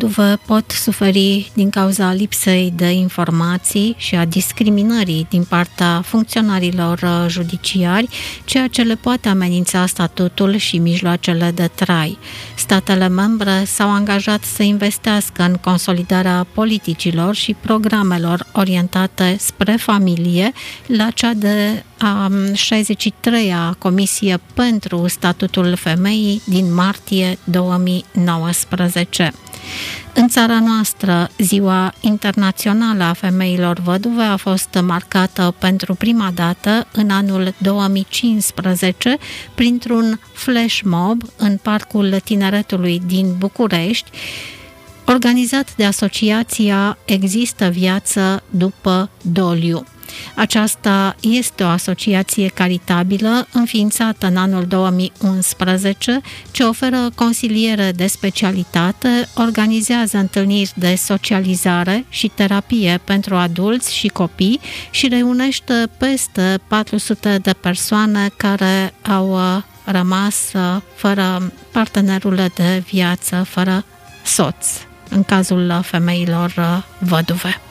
văduvă pot suferi din cauza lipsei de informații și a discriminării din partea funcționarilor judiciari, ceea ce le poate amenința statutul și mijloacele de trai. Statele membre s-au angajat să investească în consolidarea politicilor și programelor orientate spre familie la cea de 63-a Comisie pentru Statutul Femeii din martie 2019. În țara noastră, Ziua Internațională a Femeilor Văduve a fost marcată pentru prima dată în anul 2015 printr-un flash mob în Parcul Tineretului din București, organizat de asociația Există Viață după Doliu. Aceasta este o asociație caritabilă înființată în anul 2011 ce oferă consiliere de specialitate, organizează întâlniri de socializare și terapie pentru adulți și copii și reunește peste 400 de persoane care au rămas fără partenerul de viață, fără soț, în cazul femeilor văduve.